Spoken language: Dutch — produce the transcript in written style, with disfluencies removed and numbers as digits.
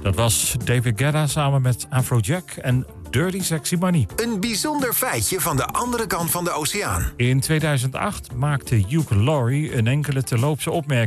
Dat was David Guetta samen met Afrojack en Dirty Sexy Money. Een bijzonder feitje van de andere kant van de oceaan. In 2008 maakte Hugh Laurie een enkele terloopse opmerking